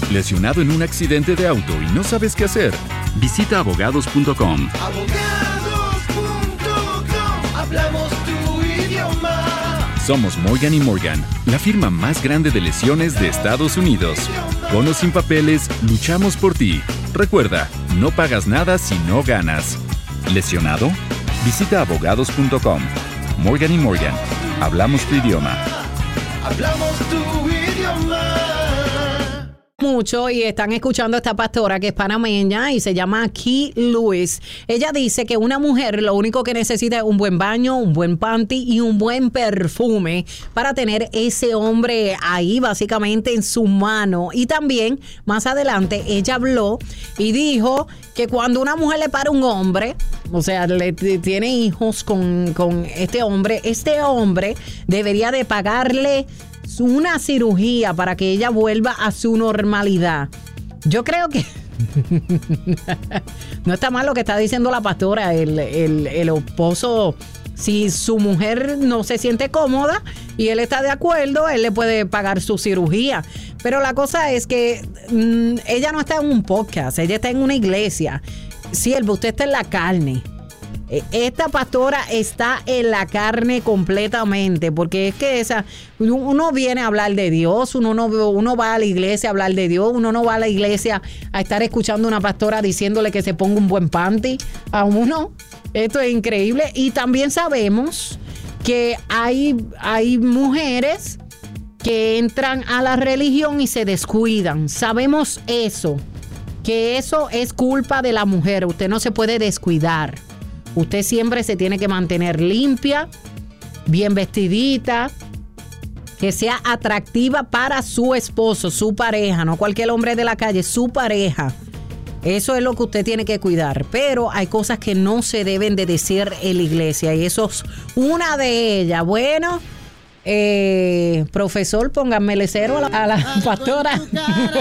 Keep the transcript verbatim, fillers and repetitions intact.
¿Lesionado en un accidente de auto y no sabes qué hacer? Visita abogados punto com. abogados punto com, hablamos tu idioma. Somos Morgan y Morgan, la firma más grande de lesiones de Estados Unidos. Con o sin papeles, luchamos por ti. Recuerda, no pagas nada si no ganas. ¿Lesionado? Visita abogados punto com. Morgan y Morgan, hablamos tu idioma. Hablamos tu idioma. Mucho y están escuchando a esta pastora que es panameña y se llama Key Lewis. Ella dice que una mujer lo único que necesita es un buen baño, un buen panty y un buen perfume para tener ese hombre ahí básicamente en su mano. Y también más adelante ella habló y dijo que cuando una mujer le para un hombre, o sea, le t- tiene hijos con, con este hombre, este hombre debería de pagarle una cirugía para que ella vuelva a su normalidad. Yo creo que no está mal lo que está diciendo la pastora. El, el, el esposo, si su mujer no se siente cómoda y él está de acuerdo, él le puede pagar su cirugía. Pero la cosa es que mmm, ella no está en un podcast, ella está en una iglesia. Siervo, usted está en la carne. Esta pastora está en la carne completamente, porque es que esa uno viene a hablar de Dios, uno no uno va a la iglesia a hablar de Dios, uno no va a la iglesia a estar escuchando a una pastora diciéndole que se ponga un buen panty a uno. Esto es increíble. Y también sabemos que hay, hay mujeres que entran a la religión y se descuidan. Sabemos eso, que eso es culpa de la mujer. Usted no se puede descuidar. Usted siempre se tiene que mantener limpia, bien vestidita, que sea atractiva para su esposo, su pareja, no cualquier hombre de la calle, su pareja. Eso es lo que usted tiene que cuidar. Pero hay cosas que no se deben de decir en la iglesia y eso es una de ellas. Bueno, eh, profesor, pónganmele cero a la, a la pastora.